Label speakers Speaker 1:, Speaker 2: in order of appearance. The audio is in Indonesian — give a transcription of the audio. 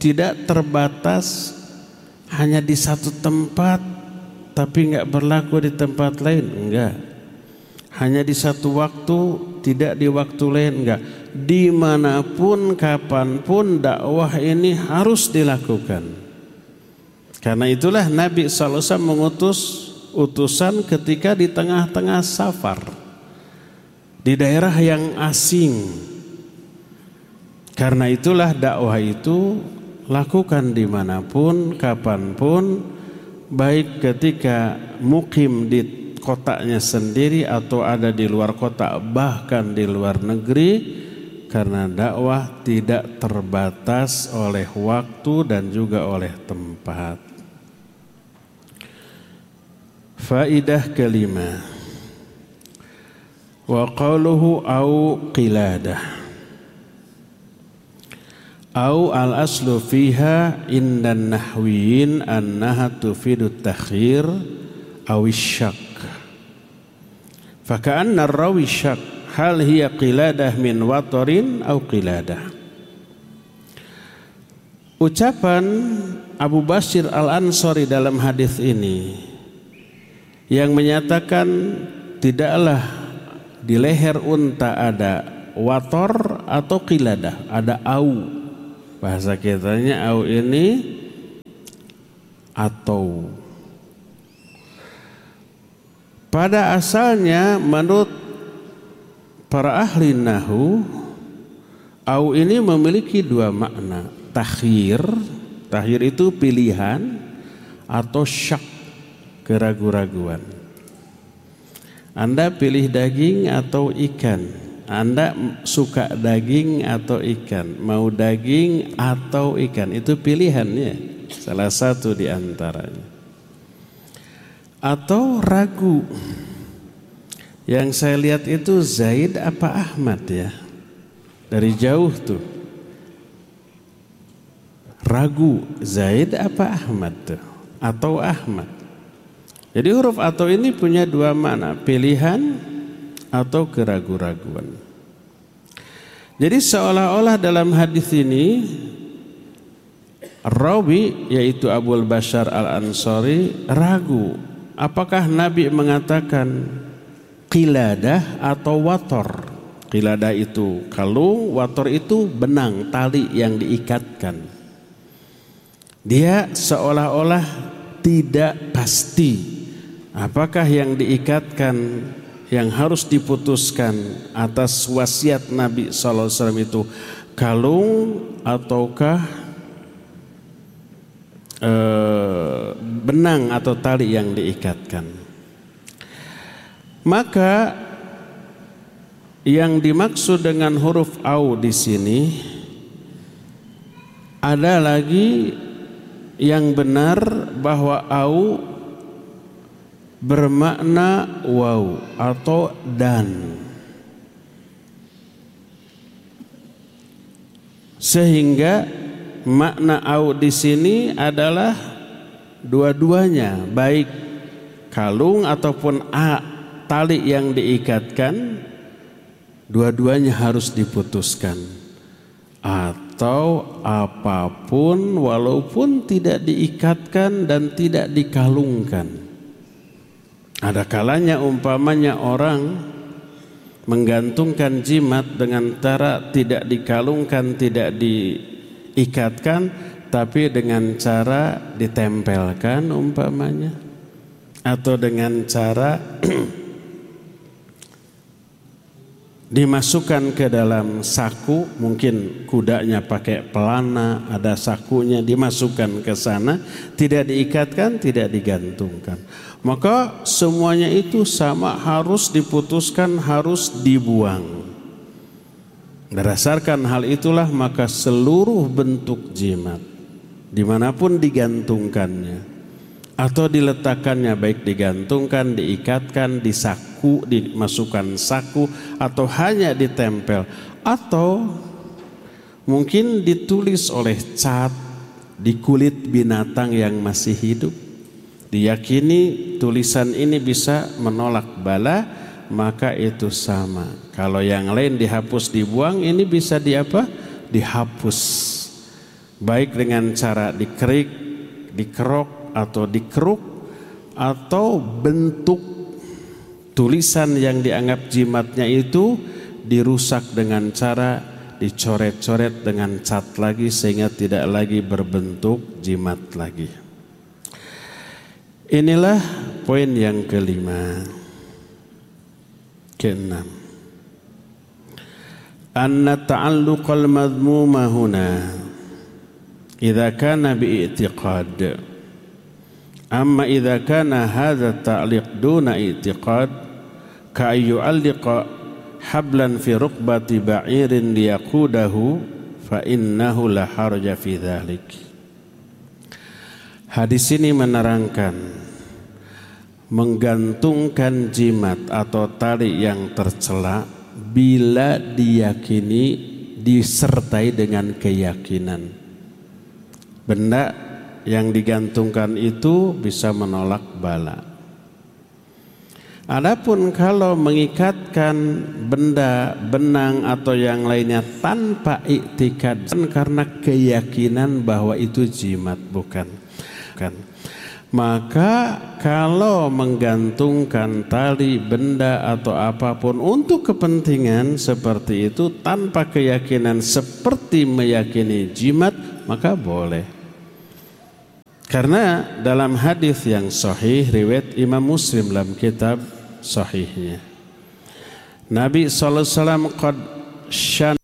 Speaker 1: tidak terbatas hanya di satu tempat tapi nggak berlaku di tempat lain, enggak. Hanya di satu waktu, tidak di waktu lain, enggak. Dimanapun, kapanpun dakwah ini harus dilakukan. Karena itulah Nabi SAW mengutus utusan ketika di tengah-tengah safar, di daerah yang asing. Karena itulah dakwah itu lakukan dimanapun, kapanpun, baik ketika mukim di kotanya sendiri atau ada di luar kota, bahkan di luar negeri, karena dakwah tidak terbatas oleh waktu dan juga oleh tempat. Faidah kelima, wa qauluhu au qiladah. Au al-aslu fiha indan nahwiyin annaha tufidu takhir awi syak. Faka'anna rawi syak hal hiya qiladah min watarin au qiladah. Ucapan Abu Basir Al-Ansari dalam hadis ini yang menyatakan tidaklah di leher unta ada wator atau qiladah, ada au. Bahasa kitanya au ini atau. Pada asalnya menurut para ahli nahwu, au ini memiliki dua makna. Takhir itu pilihan, atau syak, keraguan-raguan. Anda pilih daging atau ikan. Anda suka daging atau ikan, mau daging atau ikan, itu pilihannya, salah satu di antaranya. Atau ragu, yang saya lihat itu Zaid apa Ahmad ya, dari jauh tuh ragu, Zaid apa Ahmad tuh, atau Ahmad. Jadi huruf atau ini punya dua makna, pilihan atau keraguan-raguan. Jadi seolah-olah dalam hadis ini rawi yaitu Abu Bashar Al-Ansari ragu apakah Nabi mengatakan qiladah atau wator. Qiladah itu kalung, wator itu benang, tali yang diikatkan. Dia seolah-olah tidak pasti apakah yang diikatkan, yang harus diputuskan atas wasiat Nabi SAW itu kalung ataukah benang atau tali yang diikatkan. Maka yang dimaksud dengan huruf au di sini ada lagi yang benar bahwa au bermakna waw atau dan, sehingga makna au di sini adalah dua-duanya, baik kalung ataupun tali yang diikatkan, dua-duanya harus diputuskan, atau apapun walaupun tidak diikatkan dan tidak dikalungkan. Ada kalanya umpamanya orang menggantungkan jimat dengan cara tidak dikalungkan, tidak diikatkan, tapi dengan cara ditempelkan umpamanya, atau dengan cara dimasukkan ke dalam saku, mungkin kudanya pakai pelana, ada sakunya, dimasukkan ke sana, tidak diikatkan, tidak digantungkan. Maka semuanya itu sama, harus diputuskan, harus dibuang. Berdasarkan hal itulah maka seluruh bentuk jimat dimanapun digantungkannya atau diletakkannya, baik digantungkan, diikatkan, di saku, dimasukkan saku, atau hanya ditempel, atau mungkin ditulis oleh cat di kulit binatang yang masih hidup, diyakini tulisan ini bisa menolak bala, maka itu sama. Kalau yang lain dihapus, dibuang, ini bisa dihapus, baik dengan cara dikerik, dikerok atau dikeruk, atau bentuk tulisan yang dianggap jimatnya itu dirusak dengan cara dicoret-coret dengan cat lagi sehingga tidak lagi berbentuk jimat lagi. Inilah poin yang kelima. Keenam, anna ta'alluqal madhmuma huna idza kana bi'tiqad, amma idza kana hadha ta'liq duna i'tiqad ka yu'alliqa hablan fi rukbati ba'irin liyaqudahu fa innahu la harja fi dhalik. Hadis ini menerangkan menggantungkan jimat atau tali yang tercela bila diyakini disertai dengan keyakinan benda yang digantungkan itu bisa menolak bala. Adapun kalau mengikatkan benda, benang atau yang lainnya tanpa iktikad karena keyakinan bahwa itu jimat, bukan. Maka kalau menggantungkan tali, benda atau apapun untuk kepentingan seperti itu tanpa keyakinan seperti meyakini jimat, maka boleh. Karena dalam hadis yang sahih riwayat Imam Muslim dalam kitab sahihnya, Nabi sallallahu alaihi wasallam qad